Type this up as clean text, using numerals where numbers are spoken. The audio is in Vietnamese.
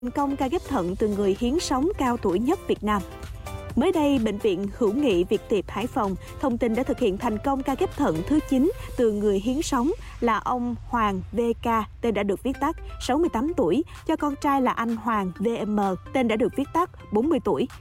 Thành công ca ghép thận từ người hiến sống cao tuổi nhất Việt Nam. Mới đây, Bệnh viện Hữu nghị Việt Tiệp Hải Phòng thông tin đã thực hiện thành công ca ghép thận thứ 9 từ người hiến sống là ông Hoàng VK, tên đã được viết tắt, 68 tuổi, cho con trai là anh Hoàng VM, tên đã được viết tắt, 40 tuổi.